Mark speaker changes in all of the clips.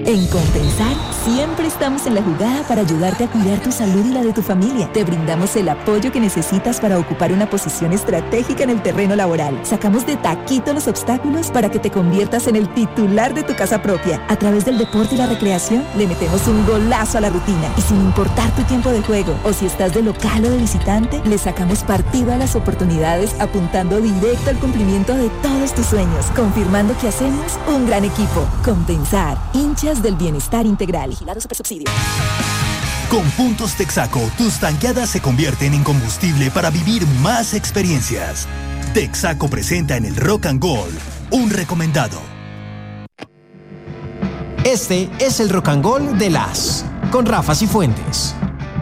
Speaker 1: En Compensar, siempre estamos en la jugada para ayudarte a cuidar tu salud y la de tu familia. Te brindamos el apoyo que necesitas para ocupar una posición estratégica en el terreno laboral. Sacamos de taquito los obstáculos para que te conviertas en el titular de tu casa propia. A través del deporte y la recreación, le metemos un golazo a la rutina. Y sin importar tu tiempo de juego, o si estás de local o de visitante, le sacamos partido a las oportunidades apuntando directo al cumplimiento de todos tus sueños, confirmando que hacemos un gran equipo. Compensar, hinchas del bienestar integral. Vigilado Supersubsidio.
Speaker 2: Con puntos Texaco, tus tanqueadas se convierten en combustible para vivir más experiencias. Texaco presenta en el Rock and Gold un recomendado.
Speaker 3: Este es el Rock and Gold de las con Rafa Cifuentes.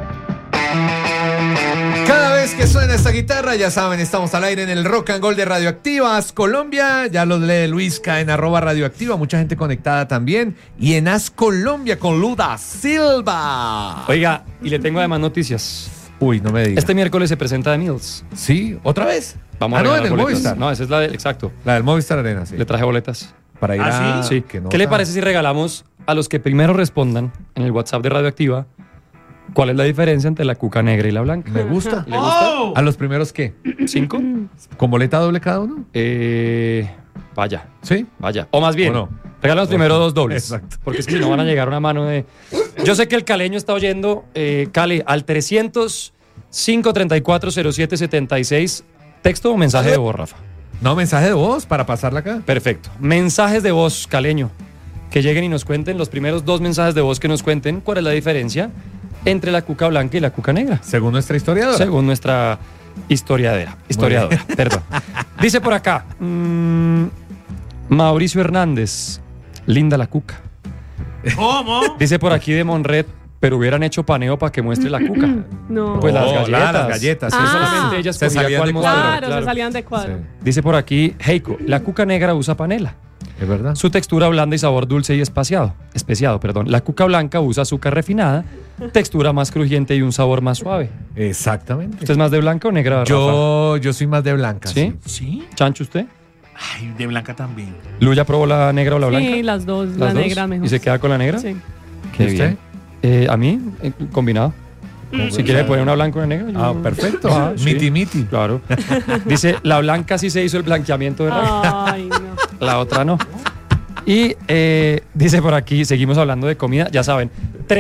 Speaker 4: Cada vez que suena esta guitarra, ya saben, estamos al aire en el Rock and Gold de Radioactivas Colombia. Ya los lee Luisca en @radioactiva, mucha gente conectada también. Y en As Colombia con Luda Silva.
Speaker 5: Oiga, y le tengo además noticias.
Speaker 4: Uy, no me digas.
Speaker 5: Este miércoles se presenta The Mills.
Speaker 4: Sí, ¿otra vez?
Speaker 5: Vamos a
Speaker 4: no,
Speaker 5: regalar
Speaker 4: en el
Speaker 5: boletas.
Speaker 4: Movistar.
Speaker 5: No, esa es la del, exacto.
Speaker 4: La del Movistar Arena, sí.
Speaker 5: Le traje boletas.
Speaker 4: Para ir a...
Speaker 5: Sí.
Speaker 4: ¿Qué
Speaker 5: le parece si regalamos a los que primero respondan en el WhatsApp de Radioactiva cuál es la diferencia entre la cuca negra y la blanca?
Speaker 4: Me gusta.
Speaker 5: ¿Le gusta?
Speaker 4: ¿A los primeros qué?
Speaker 5: 5.
Speaker 4: ¿Con boleta doble cada uno?
Speaker 5: Vaya.
Speaker 4: ¿Sí?
Speaker 5: Vaya. O más bien,
Speaker 4: ¿O no?
Speaker 5: regalamos primero 2 dobles.
Speaker 4: Exacto.
Speaker 5: Porque es que si no van a llegar una mano de... Yo sé que el caleño está oyendo, Cale, al 300-534-0776. ¿Texto o mensaje de voz, Rafa?
Speaker 4: No, mensaje de voz para pasarla acá.
Speaker 5: Perfecto. Mensajes de voz, caleño. Que lleguen y nos cuenten, los primeros 2 mensajes de voz que nos cuenten cuál es la diferencia entre la cuca blanca y la cuca negra.
Speaker 4: Según nuestra historiadora.
Speaker 5: Según nuestra historiadora, perdón. Dice por acá, Mauricio Hernández, linda la cuca.
Speaker 6: ¿Cómo?
Speaker 5: Dice por aquí de Monret, pero hubieran hecho paneo para que muestre la cuca.
Speaker 7: No.
Speaker 5: Pues las galletas.
Speaker 4: Las galletas.
Speaker 5: Sí, solamente ellas
Speaker 4: se
Speaker 5: escogía
Speaker 4: salían
Speaker 5: cuál
Speaker 4: de
Speaker 5: mostrar,
Speaker 4: cuadro.
Speaker 7: Claro, se salían de cuadro.
Speaker 4: Sí.
Speaker 5: Dice por aquí, Heiko, la cuca negra usa panela.
Speaker 4: Es verdad.
Speaker 5: Su textura blanda y sabor dulce y especiado. La cuca blanca usa azúcar refinada, textura más crujiente y un sabor más suave.
Speaker 4: Exactamente.
Speaker 5: ¿Usted es más de blanca o negra, Rafa?
Speaker 4: Yo soy más de blanca.
Speaker 5: ¿Sí?
Speaker 6: ¿Sí?
Speaker 5: ¿Chancho usted?
Speaker 6: Ay, de blanca también.
Speaker 5: ¿Lu ya probó la negra o la blanca?
Speaker 7: Sí, las dos.
Speaker 5: ¿Las
Speaker 7: La
Speaker 5: dos?
Speaker 7: negra mejor.
Speaker 5: ¿Y se queda con la negra?
Speaker 7: Sí.
Speaker 5: Qué
Speaker 4: ¿Y usted?
Speaker 5: bien. A mí, combinado. Si quiere poner una blanca o una negra.
Speaker 4: Ah,
Speaker 5: yo-
Speaker 4: perfecto.
Speaker 5: Ah, sí.
Speaker 4: Miti.
Speaker 5: Claro. Dice, la blanca sí se hizo el blanqueamiento de Rafa.
Speaker 7: Ay, no.
Speaker 5: La otra no. Y dice por aquí, seguimos hablando de comida, ya saben,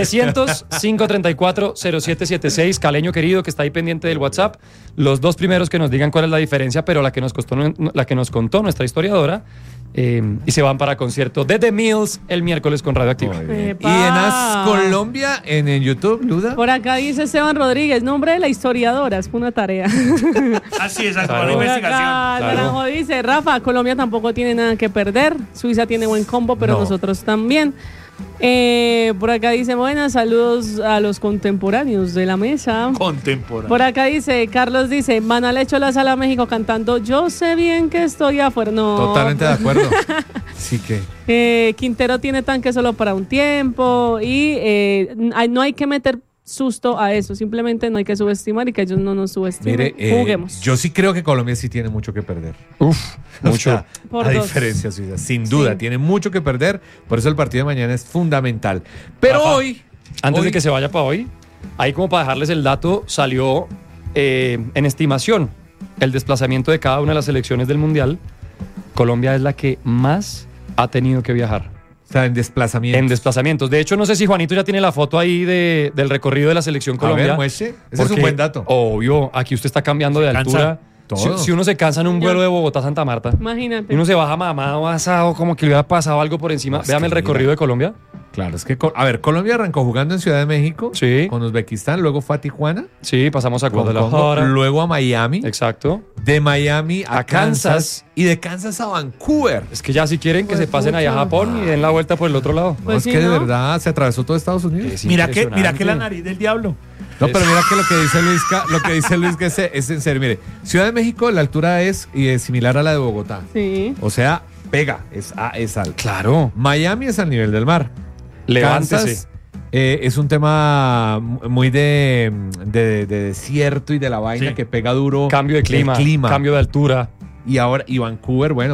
Speaker 5: 300-534-0776, caleño querido que está ahí pendiente del WhatsApp, los 2 primeros que nos digan cuál es la diferencia, pero la que nos contó nuestra historiadora, y se van para concierto de The Mills el miércoles con Radioactiva.
Speaker 4: Muy bien.
Speaker 7: Epa.
Speaker 4: Y en As Colombia, en YouTube, Luda.
Speaker 7: Por acá dice Esteban Rodríguez, nombre de la historiadora, es una tarea.
Speaker 6: Así es,
Speaker 5: Claro.
Speaker 6: para la
Speaker 7: Por
Speaker 6: investigación.
Speaker 7: acá
Speaker 5: Claro.
Speaker 7: Naranjo dice, Rafa, Colombia tampoco tiene nada que perder, Suiza tiene buen combo, pero
Speaker 4: No.
Speaker 7: nosotros también. Por acá dice, buenas, saludos a los contemporáneos de la mesa.
Speaker 6: Contemporáneo.
Speaker 7: Por acá dice, Carlos dice, Maná le echó la sala a México cantando Yo sé bien que estoy afuera. No.
Speaker 4: Totalmente de acuerdo. Sí que.
Speaker 7: Quintero tiene tanque solo para un tiempo y no hay que meter susto a eso, simplemente no hay que subestimar y que ellos no nos subestimen.
Speaker 4: Mire,
Speaker 7: Juguemos.
Speaker 4: yo sí creo que Colombia sí tiene mucho que perder.
Speaker 5: Uf,
Speaker 4: O
Speaker 5: mucho.
Speaker 4: sea,
Speaker 7: Por
Speaker 4: a
Speaker 7: 2.
Speaker 4: diferencia de Suiza, sin duda,
Speaker 7: Sí.
Speaker 4: tiene mucho que perder. Por eso el partido de mañana es fundamental. Pero
Speaker 5: Rafa,
Speaker 4: hoy.
Speaker 5: Antes
Speaker 4: hoy-
Speaker 5: de que se vaya para hoy, ahí como para dejarles el dato, salió en estimación el desplazamiento de cada una de las selecciones del Mundial. Colombia es la que más ha tenido que viajar.
Speaker 4: O sea, en desplazamiento.
Speaker 5: En desplazamientos. De hecho, no sé si Juanito ya tiene la foto ahí del recorrido de la selección
Speaker 4: A
Speaker 5: Colombia.
Speaker 4: ver, muestre. Ese es un
Speaker 5: Porque,
Speaker 4: buen dato.
Speaker 5: Obvio, aquí usted está cambiando de
Speaker 6: cansa
Speaker 5: altura.
Speaker 4: todo.
Speaker 5: Si uno se cansa en un vuelo de Bogotá a Santa Marta,
Speaker 7: Imagínate.
Speaker 5: y uno se baja mamado, asado, como que le hubiera pasado algo por encima.
Speaker 4: No, es
Speaker 5: Véame
Speaker 4: que
Speaker 5: el recorrido
Speaker 4: mira.
Speaker 5: de Colombia.
Speaker 4: Claro, es que. A ver, Colombia arrancó jugando en Ciudad de México.
Speaker 5: Sí.
Speaker 4: Con Uzbekistán. Luego fue a Tijuana.
Speaker 5: Sí, pasamos a
Speaker 4: con Congo,
Speaker 5: Guadalajara.
Speaker 4: luego a Miami.
Speaker 5: Exacto.
Speaker 4: De Miami a
Speaker 5: A Kansas.
Speaker 4: Kansas. Y de Kansas a Vancouver.
Speaker 5: Es que ya si quieren que
Speaker 7: Pues
Speaker 5: se pasen allá a
Speaker 7: pucha.
Speaker 5: Japón y den la vuelta por el otro lado.
Speaker 4: No,
Speaker 7: Pues
Speaker 4: es
Speaker 7: sí,
Speaker 4: que de
Speaker 7: ¿no?
Speaker 4: verdad se atravesó todo Estados Unidos.
Speaker 5: Es
Speaker 6: Mira que la
Speaker 5: impresionante.
Speaker 6: nariz del diablo.
Speaker 4: No, pero mira que lo que dice Luis que es en serio. Mire, Ciudad de México, la altura es similar a la de Bogotá.
Speaker 7: Sí.
Speaker 4: O sea, pega, es alto.
Speaker 5: Claro.
Speaker 4: Miami es al nivel del mar.
Speaker 5: Levántese.
Speaker 4: Kansas, es un tema muy de desierto y de la vaina
Speaker 6: Sí.
Speaker 4: que pega duro.
Speaker 5: Cambio de
Speaker 4: el
Speaker 5: clima, cambio de altura.
Speaker 4: Y Vancouver, bueno,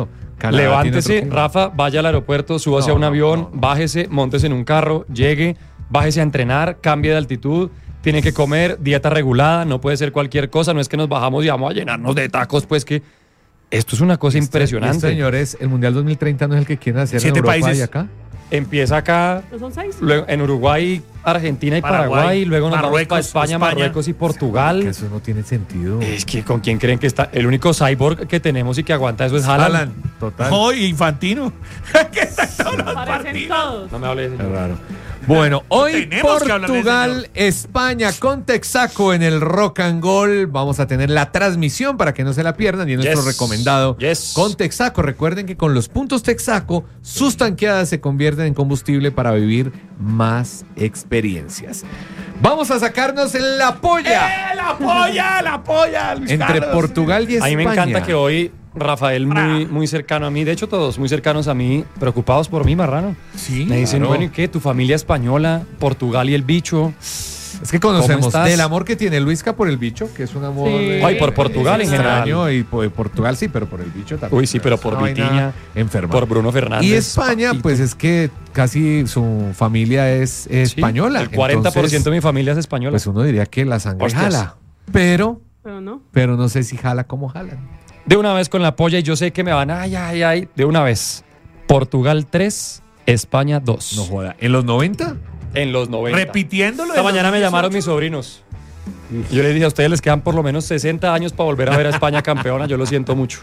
Speaker 4: Canadá
Speaker 5: Levántese,
Speaker 4: tiene otro clima.
Speaker 5: Rafa, vaya al aeropuerto, súbase a un avión, bájese, móntese en un carro, llegue, bájese a entrenar, cambie de altitud, tiene que comer, dieta regulada, no puede ser cualquier cosa, no es que nos bajamos y vamos a llenarnos de tacos, pues que esto es una cosa impresionante.
Speaker 4: Señores, el Mundial 2030 no es el que quieren hacer
Speaker 6: 7
Speaker 4: en Europa
Speaker 6: países.
Speaker 4: y acá.
Speaker 5: Empieza acá,
Speaker 7: ¿No son 6?
Speaker 5: luego en Uruguay, Argentina y Paraguay, luego nos vamos para
Speaker 6: Marruecos,
Speaker 5: España, Marruecos y
Speaker 4: Que
Speaker 5: Portugal.
Speaker 4: eso no tiene sentido.
Speaker 5: Es que ¿con quién creen que está? El único cyborg que tenemos y que aguanta eso es Haaland.
Speaker 4: Haaland, total.
Speaker 6: No, y Infantino. que está en todos los
Speaker 7: Parecen
Speaker 6: partidos.
Speaker 7: todos.
Speaker 5: No me hables de
Speaker 4: Qué
Speaker 5: eso.
Speaker 4: raro. Bueno, hoy
Speaker 6: Tenemos que hablar de
Speaker 4: Portugal, España con Texaco en el Rock and Roll. Vamos a tener la transmisión para que no se la pierdan y es nuestro
Speaker 5: Yes.
Speaker 4: recomendado
Speaker 5: Yes.
Speaker 4: con Texaco. Recuerden que con los puntos Texaco, sus tanqueadas se convierten en combustible para vivir más experiencias. Vamos a sacarnos la polla
Speaker 6: La polla, Luis
Speaker 4: entre
Speaker 6: Carlos.
Speaker 4: Portugal y
Speaker 5: A
Speaker 4: España.
Speaker 5: mí me encanta que hoy Rafael, muy cercano a mí, de hecho todos muy cercanos a mí, preocupados por mí, Marrano.
Speaker 6: Sí.
Speaker 5: Me dicen,
Speaker 4: claro.
Speaker 5: bueno, ¿y qué? ¿Tu familia española, Portugal y el bicho?
Speaker 4: Es que conocemos
Speaker 5: ¿Cómo estás?
Speaker 4: del amor que tiene Luisca por el bicho, que es un amor
Speaker 7: Sí.
Speaker 5: Ay, por Portugal en
Speaker 4: extraño, y por Portugal sí, pero por el bicho también.
Speaker 5: Uy, sí, pero por
Speaker 4: Es una vaina
Speaker 5: Vitiña,
Speaker 4: enferma.
Speaker 5: por Bruno Fernández.
Speaker 4: Y España,
Speaker 5: papito.
Speaker 4: pues es que casi su familia es
Speaker 5: Sí,
Speaker 4: española.
Speaker 5: El 40%
Speaker 4: Entonces,
Speaker 5: de mi familia es española.
Speaker 4: pues uno diría que la sangre
Speaker 5: Hostias.
Speaker 4: jala. Pero
Speaker 7: Pero no.
Speaker 4: no sé si jala como jalan.
Speaker 5: De una vez con la polla y yo sé que me van, ay, de una vez. Portugal 3, España 2.
Speaker 4: No joda. ¿En los 90?
Speaker 5: En los 90.
Speaker 6: Repitiéndolo.
Speaker 5: Esta mañana me llamaron mis sobrinos. Y yo les dije, a ustedes les quedan por lo menos 60 años para volver a ver a España campeona. Yo lo siento mucho.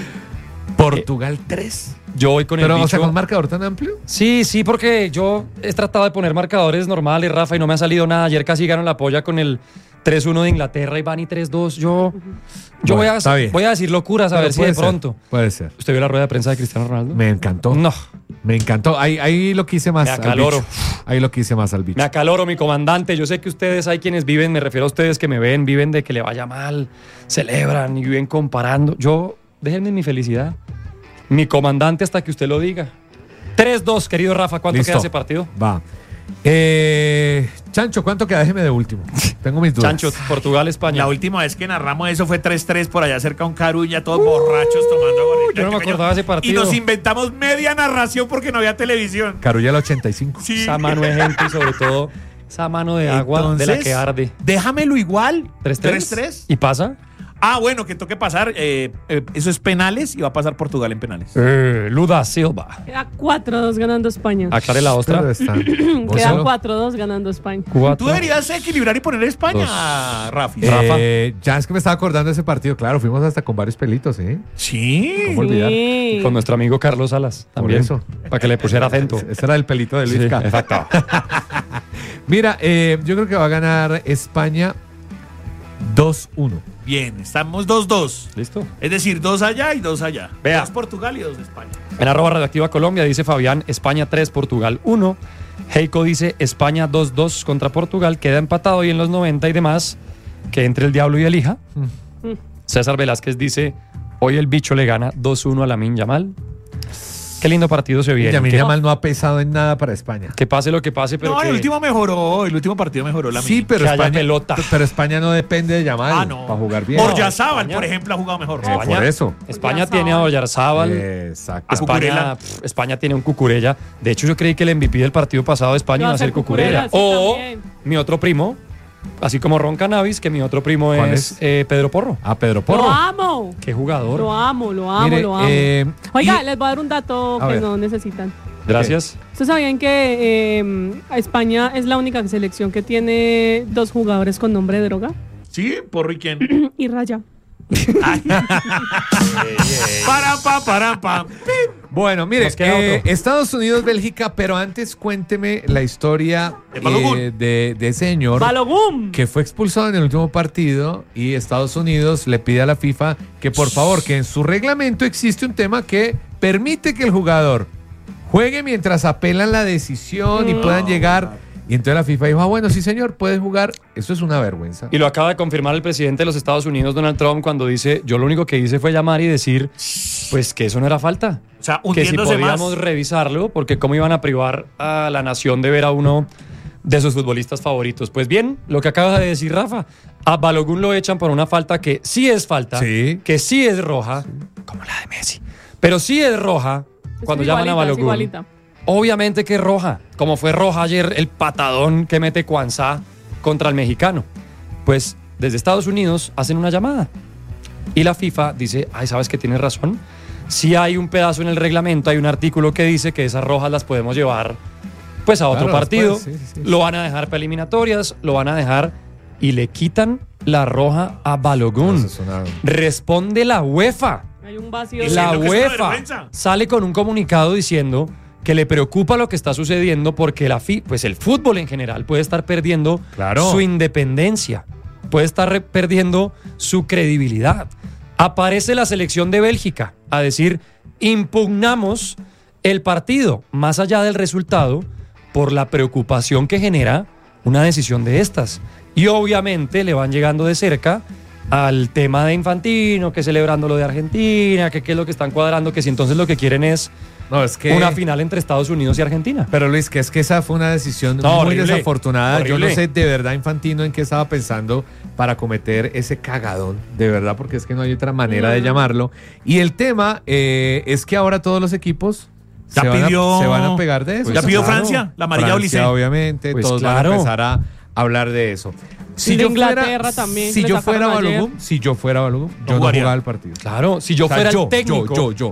Speaker 4: Portugal 3.
Speaker 5: Yo voy con
Speaker 4: Pero,
Speaker 5: el
Speaker 4: o sea,
Speaker 5: bicho.
Speaker 4: con marcador tan amplio.
Speaker 5: Sí, porque yo he tratado de poner marcadores normales, Rafa, y no me ha salido nada. Ayer casi gano la polla con el 3-1 de Inglaterra y van y 3-2. Yo
Speaker 4: Bueno, está bien.
Speaker 5: voy a decir locuras a
Speaker 4: Pero
Speaker 5: ver si
Speaker 4: puede
Speaker 5: de
Speaker 4: ser,
Speaker 5: pronto.
Speaker 4: Puede ser.
Speaker 5: ¿Usted vio la rueda de prensa de Cristiano Ronaldo?
Speaker 4: Me encantó.
Speaker 5: No,
Speaker 4: Me encantó. Ahí lo quise más
Speaker 5: Me
Speaker 4: al
Speaker 5: acaloro.
Speaker 4: bicho. Ahí lo quise más al bicho.
Speaker 5: me acaloro, mi comandante. Yo sé que ustedes hay quienes viven, me refiero a ustedes que me ven, viven de que le vaya mal, celebran y viven comparando. Déjenme mi felicidad. Mi comandante hasta que usted lo diga. 3-2, querido Rafa. ¿Cuánto
Speaker 4: Listo.
Speaker 5: queda ese partido?
Speaker 4: Va. Chancho, ¿cuánto queda? Déjeme de último. Tengo mis dudas.
Speaker 5: Chancho, Portugal, España.
Speaker 6: La última vez que narramos eso fue 3-3 por allá cerca de un Carulla, todos borrachos tomando gorrita.
Speaker 5: yo no me acordaba de ese partido.
Speaker 6: Y nos inventamos media narración porque no había televisión.
Speaker 4: Carulla el 85.
Speaker 6: Sí.
Speaker 5: Esa mano de gente y sobre todo esa mano de agua de la que arde.
Speaker 6: Déjamelo igual.
Speaker 5: 3-3. ¿Y pasa?
Speaker 6: Ah, bueno, que toque pasar. Eso es penales y va a pasar Portugal en penales.
Speaker 5: Luda Silva.
Speaker 7: Queda 4-2 ganando España.
Speaker 5: Aclare la ostra.
Speaker 4: Pero está.
Speaker 7: Queda
Speaker 4: ¿Vos?
Speaker 7: 4-2 ganando España.
Speaker 5: 4.
Speaker 6: Tú deberías equilibrar y poner España,
Speaker 5: Dos.
Speaker 6: Rafi.
Speaker 5: Rafa.
Speaker 4: Ya es que me estaba acordando de ese partido. Claro, fuimos hasta con varios pelitos, ¿eh?
Speaker 6: Sí.
Speaker 4: ¿Cómo olvidar?
Speaker 7: Sí.
Speaker 5: Con nuestro amigo Carlos Salas también.
Speaker 4: eso.
Speaker 5: Para que le pusiera acento.
Speaker 4: Ese era el pelito de
Speaker 5: Sí,
Speaker 4: Luisca.
Speaker 5: exacto.
Speaker 4: Mira, yo creo que va a ganar España 2-1.
Speaker 6: Bien, estamos 2-2.
Speaker 5: ¿Listo?
Speaker 6: Es decir, 2 allá y 2 allá.
Speaker 5: Vea.
Speaker 6: 2 Portugal y 2 de España.
Speaker 5: En @ Radioactiva Colombia dice Fabián, España 3, Portugal 1. Heiko dice España 2-2 contra Portugal, queda empatado y en los 90 y demás, que entre el diablo y elija. César Velázquez dice, hoy el bicho le gana 2-1 a Lamine Yamal. Qué lindo partido se viene.
Speaker 4: Yamin
Speaker 5: Que,
Speaker 4: Yamal no ha pesado en nada para España.
Speaker 5: que pase lo que pase, pero
Speaker 6: No,
Speaker 5: que
Speaker 6: el último mejoró. El último partido mejoró la
Speaker 4: Sí, pero
Speaker 5: que haya
Speaker 4: España,
Speaker 5: pelota.
Speaker 4: pero España no depende de Yamal
Speaker 6: Ah, no.
Speaker 4: para jugar bien.
Speaker 6: Oryazábal,
Speaker 5: España.
Speaker 6: por ejemplo, ha jugado mejor.
Speaker 5: España-
Speaker 4: por eso.
Speaker 5: España tiene a Oyarzábal.
Speaker 4: Exacto.
Speaker 5: España, España tiene un Cucurella. De hecho, yo creí que el MVP del partido pasado de España iba a ser Cucurella.
Speaker 7: sí,
Speaker 5: O
Speaker 7: también.
Speaker 5: mi otro primo, así como Ron Cannabis, que mi otro primo
Speaker 4: ¿Cuál
Speaker 5: es
Speaker 4: es?
Speaker 5: Pedro Porro.
Speaker 4: Ah, Pedro
Speaker 7: Lo
Speaker 4: Porro.
Speaker 7: amo.
Speaker 5: Qué jugador.
Speaker 7: Lo amo, lo amo,
Speaker 4: Mire,
Speaker 7: lo amo. Oiga, les voy a dar un dato
Speaker 4: A
Speaker 7: que
Speaker 4: ver.
Speaker 7: no necesitan.
Speaker 5: Gracias.
Speaker 7: ¿Ustedes sabían que España es la única selección que tiene 2 jugadores con nombre de droga?
Speaker 6: Sí, Porro y quién.
Speaker 7: Y Raya.
Speaker 6: Para, pa.
Speaker 4: Bueno, mire,
Speaker 5: Nos queda otro.
Speaker 4: Estados Unidos, Bélgica, pero antes cuénteme la historia
Speaker 6: De Balogun.
Speaker 4: de ese señor
Speaker 7: ¡Balogum!
Speaker 4: que fue expulsado en el último partido y Estados Unidos le pide a la FIFA que por favor, que en su reglamento existe un tema que permite que el jugador juegue mientras apelan la decisión y puedan llegar. Y entonces la FIFA dijo, ah, bueno, sí señor, puedes jugar. Eso es una vergüenza.
Speaker 5: Y lo acaba de confirmar el presidente de los Estados Unidos, Donald Trump, cuando dice, yo lo único que hice fue llamar y decir, pues que eso no era falta.
Speaker 6: O sea,
Speaker 5: Que si
Speaker 6: hundiéndose
Speaker 5: podíamos
Speaker 6: más.
Speaker 5: revisarlo, porque cómo iban a privar a la nación de ver a uno de sus futbolistas favoritos. Pues bien, lo que acaba de decir Rafa, a Balogun lo echan por una falta que sí es falta,
Speaker 4: Sí.
Speaker 5: que sí es roja, como la de Messi. Pero sí es roja cuando llaman a Balogun.
Speaker 7: Igualita.
Speaker 5: Obviamente que es roja, como fue roja ayer el patadón que mete Cuanzá contra el mexicano. Pues desde Estados Unidos hacen una llamada y la FIFA dice, ay, ¿sabes que tienes razón? Si hay un pedazo en el reglamento, hay un artículo que dice que esas rojas las podemos llevar pues a otro partido,
Speaker 4: después, sí.
Speaker 5: lo van a dejar para eliminatorias, lo van a dejar y le quitan la roja a Balogun.
Speaker 4: Eso es una-
Speaker 5: Responde la UEFA.
Speaker 7: Hay un vacío.
Speaker 6: Diciendo
Speaker 5: La
Speaker 6: que es una
Speaker 5: UEFA
Speaker 6: vergüenza.
Speaker 5: sale con un comunicado diciendo que le preocupa lo que está sucediendo porque pues el fútbol en general puede estar perdiendo
Speaker 4: Claro.
Speaker 5: su independencia, puede estar perdiendo su credibilidad. Aparece la selección de Bélgica a decir, impugnamos el partido, más allá del resultado, por la preocupación que genera una decisión de estas. Y obviamente le van llegando de cerca al tema de Infantino, que celebrando lo de Argentina, que qué es lo que están cuadrando, que si entonces lo que quieren es
Speaker 4: No, es que...
Speaker 5: una final entre Estados Unidos y Argentina.
Speaker 4: Pero Luis, que es que esa fue una decisión
Speaker 5: No,
Speaker 4: muy
Speaker 5: horrible,
Speaker 4: desafortunada. Yo
Speaker 5: horrible.
Speaker 4: no sé de verdad Infantino en qué estaba pensando para cometer ese cagadón, de verdad, porque es que no hay otra manera de llamarlo. Y el tema es que ahora todos los equipos
Speaker 6: Ya
Speaker 4: se
Speaker 6: pidió-
Speaker 4: van a pegar de eso.
Speaker 6: ya pidió Francia, la amarilla
Speaker 4: Francia,
Speaker 6: Olise.
Speaker 4: obviamente,
Speaker 5: Pues
Speaker 4: todos
Speaker 5: claro.
Speaker 4: van a empezar a hablar de eso.
Speaker 7: Y de Inglaterra también,
Speaker 4: Si
Speaker 7: le
Speaker 4: yo
Speaker 7: sacaron
Speaker 4: fuera
Speaker 7: ayer.
Speaker 4: Balogun, yo no
Speaker 6: jugaría.
Speaker 4: jugaba el partido.
Speaker 5: Claro, si yo
Speaker 4: O sea,
Speaker 5: fuera el técnico,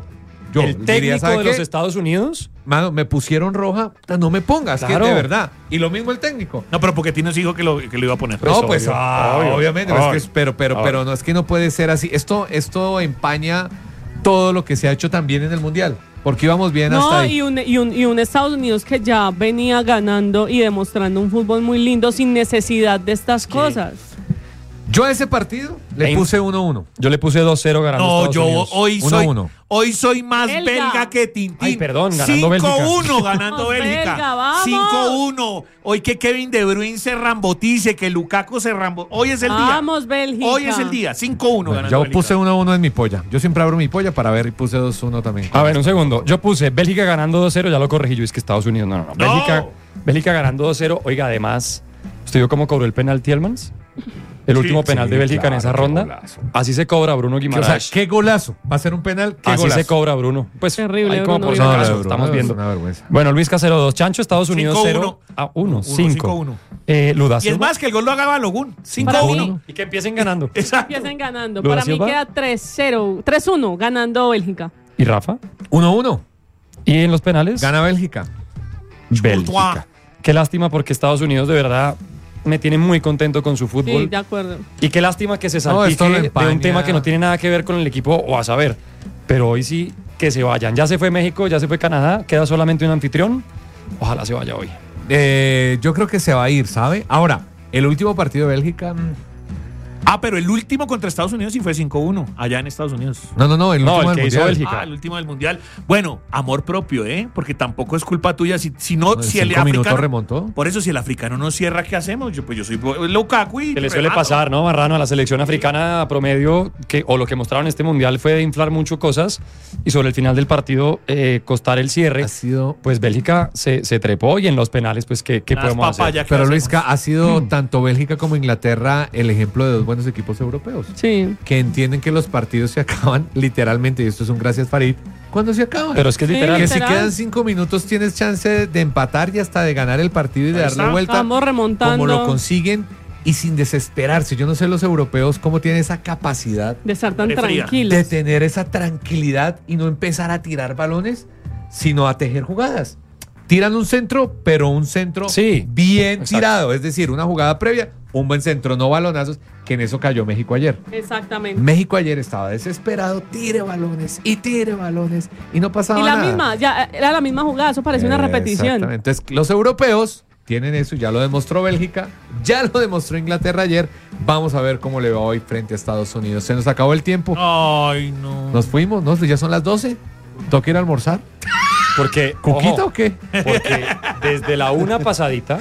Speaker 4: el
Speaker 5: el técnico
Speaker 4: ¿sabe
Speaker 5: de
Speaker 4: qué?
Speaker 5: los Estados Unidos,
Speaker 4: Mano, me pusieron roja, no me pongas,
Speaker 5: Claro.
Speaker 4: que de verdad. Y lo mismo el técnico.
Speaker 6: No, pero Pochettino sí dijo que lo iba a poner.
Speaker 4: No, pues
Speaker 5: obvio.
Speaker 4: obviamente,
Speaker 5: Obvio.
Speaker 4: es que pero no es que no puede ser así. Esto empaña todo lo que se ha hecho también en el Mundial, porque íbamos bien hasta
Speaker 7: No,
Speaker 4: ahí.
Speaker 7: y un Estados Unidos que ya venía ganando y demostrando un fútbol muy lindo sin necesidad de estas cosas.
Speaker 4: Yo a ese partido le
Speaker 5: Ey.
Speaker 4: puse 1-1.
Speaker 5: yo le puse 2-0 ganando
Speaker 6: No,
Speaker 5: Estados
Speaker 6: yo
Speaker 5: Unidos.
Speaker 6: hoy soy más
Speaker 7: Belga.
Speaker 6: belga que Tintín.
Speaker 5: Ay, perdón, ganando
Speaker 6: 5-1 ganando
Speaker 7: Vamos,
Speaker 6: Bélgica.
Speaker 7: Belga, vamos.
Speaker 6: 5-1. Hoy que Kevin De Bruyne se rambotice, que Lukaku se rambotice. Hoy es el día.
Speaker 7: Vamos, Bélgica.
Speaker 6: Hoy es el día. 5-1 ganando
Speaker 4: Yo
Speaker 6: Bélgica.
Speaker 4: puse 1-1 en mi polla. Yo siempre abro mi polla para ver y puse 2-1 también.
Speaker 5: A ver, un segundo. Yo puse Bélgica ganando 2-0, ya lo corregí yo, es que Estados Unidos. No.
Speaker 6: No.
Speaker 5: Bélgica ganando 2-0. Oiga, además, ¿usted vio cómo cobró el penal Tielemans? El último penal de Bélgica en esa
Speaker 4: qué
Speaker 5: ronda.
Speaker 4: golazo.
Speaker 5: Así se cobra Bruno
Speaker 4: O sea,
Speaker 5: Guimaraes.
Speaker 4: qué golazo. Va a ser un penal, qué
Speaker 5: Así
Speaker 4: golazo.
Speaker 5: se cobra Bruno. Pues
Speaker 7: Terrible,
Speaker 5: ahí como
Speaker 7: Bruno
Speaker 5: por si
Speaker 7: Guimaraes.
Speaker 5: acaso,
Speaker 4: No, Bruno,
Speaker 5: estamos
Speaker 4: es
Speaker 5: viendo.
Speaker 4: una vergüenza.
Speaker 5: Bueno, Luis Casero 2, Chancho, Estados Unidos
Speaker 6: 5-1.
Speaker 5: 0 a 1, 5.
Speaker 6: 5-1.
Speaker 5: Luda
Speaker 6: Y es
Speaker 5: Silva.
Speaker 6: más que el gol lo haga Balogun.
Speaker 7: Para
Speaker 6: 5-1.
Speaker 7: mí.
Speaker 5: Y que empiecen ganando.
Speaker 6: Exacto.
Speaker 7: Empiecen ganando.
Speaker 5: ¿Luda
Speaker 7: Para mí
Speaker 5: Silva?
Speaker 7: queda 3-0, 3-1 ganando Bélgica.
Speaker 5: ¿Y Rafa?
Speaker 4: 1-1.
Speaker 5: ¿Y en los penales?
Speaker 4: Gana Bélgica.
Speaker 5: Bélgica. Qué lástima porque Estados Unidos de verdad me tiene muy contento con su fútbol.
Speaker 7: Sí, de acuerdo.
Speaker 5: Y qué lástima que se
Speaker 4: No, esto
Speaker 5: salpique
Speaker 4: lo
Speaker 5: de
Speaker 4: empaña.
Speaker 5: un tema que no tiene nada que ver con el equipo o a saber. Pero hoy sí que se vayan. Ya se fue México, ya se fue Canadá, queda solamente un anfitrión. Ojalá se vaya hoy.
Speaker 4: Yo creo que se va a ir, ¿sabe? Ahora, el último partido de Bélgica.
Speaker 6: Pero el último contra Estados Unidos sí fue 5-1 allá en Estados Unidos.
Speaker 4: No, el
Speaker 5: No,
Speaker 4: último
Speaker 5: el
Speaker 4: del
Speaker 5: que hizo
Speaker 4: Mundial.
Speaker 5: Bélgica.
Speaker 6: El último del Mundial. Bueno, amor propio, ¿eh? Porque tampoco es culpa tuya. Si no,
Speaker 4: En
Speaker 6: si el
Speaker 4: 5 minutos
Speaker 6: africano
Speaker 4: remontó.
Speaker 6: Por eso, si el africano no cierra, ¿qué hacemos? Yo soy Lukaku y
Speaker 5: Que le suele
Speaker 6: remato.
Speaker 5: pasar, ¿no, Marrano? A la selección africana promedio, o lo que mostraron en este mundial fue de inflar mucho cosas y sobre el final del partido costar el cierre.
Speaker 4: Ha sido.
Speaker 5: Pues Bélgica se trepó y en los penales, pues, ¿qué
Speaker 6: Las
Speaker 5: podemos hacer?
Speaker 6: papayas que
Speaker 4: Pero
Speaker 6: hacemos.
Speaker 4: Luisca, ha sido tanto Bélgica como Inglaterra el ejemplo de dos buenos equipos europeos.
Speaker 7: Sí.
Speaker 4: Que entienden que los partidos se acaban literalmente, y esto es un gracias Farid, cuando se acaban.
Speaker 5: Pero es que es
Speaker 7: Sí,
Speaker 5: literal.
Speaker 4: que si
Speaker 7: literal.
Speaker 4: quedan 5 minutos tienes chance de empatar y hasta de ganar el partido y de
Speaker 6: Ahí
Speaker 4: darle
Speaker 6: está.
Speaker 4: vuelta.
Speaker 7: Vamos remontando.
Speaker 4: Como lo consiguen y sin desesperarse. Yo no sé los europeos cómo tienen esa capacidad
Speaker 7: De estar tan
Speaker 6: De fría.
Speaker 7: tranquilos.
Speaker 4: de tener esa tranquilidad y no empezar a tirar balones, sino a tejer jugadas. Tiran un centro, pero un centro
Speaker 5: Sí,
Speaker 4: bien
Speaker 5: exacto.
Speaker 4: tirado. Es decir, una jugada previa, un buen centro, no balonazos, que en eso cayó México ayer.
Speaker 7: Exactamente.
Speaker 4: México ayer estaba desesperado, tire balones y no pasaba
Speaker 7: Y la
Speaker 4: nada.
Speaker 7: misma, ya era la misma jugada, eso parece una repetición.
Speaker 4: Exactamente. Entonces, los europeos tienen eso, ya lo demostró Bélgica, ya lo demostró Inglaterra ayer. Vamos a ver cómo le va hoy frente a Estados Unidos. Se nos acabó el tiempo.
Speaker 6: Ay, no.
Speaker 4: Nos fuimos, ¿no? Ya son las 12. ¿Toca ir a almorzar?
Speaker 5: Porque,
Speaker 4: ¿Cuquita
Speaker 5: ojo,
Speaker 4: o qué?
Speaker 5: porque desde la 1 pasadita,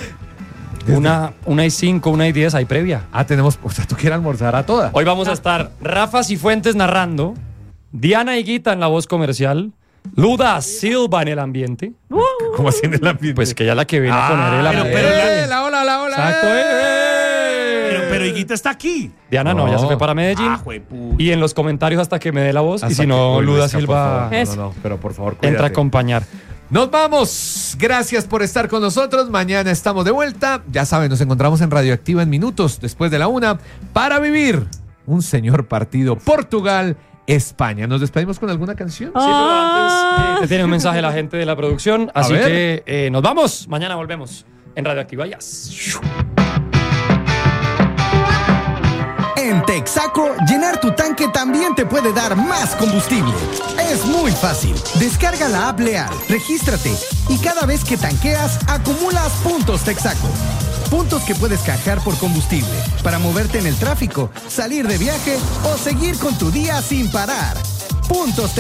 Speaker 5: 1:05, 1:10 hay previa.
Speaker 4: Tenemos, o sea, tú quieres almorzar a toda.
Speaker 5: Hoy vamos a estar Rafa Cifuentes narrando, Diana Higuita en la voz comercial, Luda Silva en el ambiente,
Speaker 4: ¿Cómo así en el ambiente?
Speaker 5: pues que ella es la que viene a poner el
Speaker 6: pero-
Speaker 5: ambiente.
Speaker 6: pero-
Speaker 4: La ola.
Speaker 5: Exacto.
Speaker 6: Pero Higuita está aquí.
Speaker 5: Diana no, ya se fue para Medellín.
Speaker 6: Ah, juepucha.
Speaker 5: Y en los comentarios hasta que me dé la voz.
Speaker 4: Hasta
Speaker 5: y si no,
Speaker 4: que-
Speaker 5: Luda
Speaker 4: Luisca, por
Speaker 5: Silva
Speaker 4: favor. No, pero por favor, cuídate.
Speaker 5: entra a acompañar.
Speaker 4: Nos vamos. Gracias por estar con nosotros. Mañana estamos de vuelta. Ya saben, nos encontramos en Radioactiva en minutos después de la 1 para vivir un señor partido Portugal-España. ¿Nos despedimos con alguna canción?
Speaker 5: Sí, pero antes tiene un mensaje la gente de la producción. Así
Speaker 4: ver.
Speaker 5: que nos vamos. Mañana volvemos en Radioactiva Jazz.
Speaker 3: En Texaco, llenar tu tanque también te puede dar más combustible. Es muy fácil. Descarga la app Leal, regístrate y cada vez que tanqueas, acumulas puntos Texaco. Puntos que puedes canjear por combustible para moverte en el tráfico, salir de viaje o seguir con tu día sin parar. Puntos